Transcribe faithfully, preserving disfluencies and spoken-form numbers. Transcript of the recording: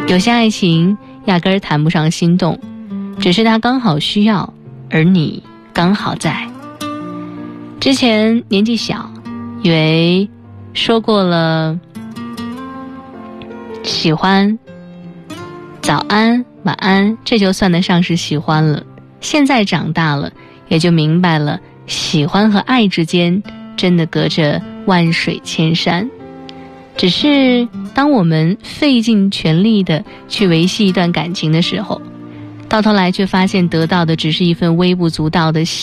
有些爱情压根儿谈不上心动，只是他刚好需要，而你刚好在。之前年纪小，以为说过了喜欢、早安、晚安，这就算得上是喜欢了。现在长大了，也就明白了，喜欢和爱之间真的隔着万水千山。只是当我们费尽全力的去维系一段感情的时候，到头来却发现得到的只是一份微不足道的